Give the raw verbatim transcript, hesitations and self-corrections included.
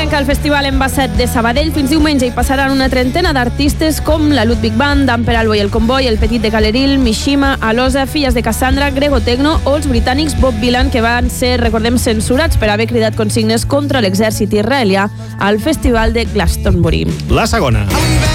arrenca el Festival Embasset de Sabadell. Fins diumenge hi passaran una trentena d'artistes com la Ludwig Band, Amper Albo i el Comboi, el Petit de Caleril, Mishima, Alosa, Filles de Cassandra, Grego Tecno o els britànics Bob Dylan, que van ser, recordem, censurats per haver cridat consignes contra l'exèrcit israelià al Festival de Glastonbury. La segona.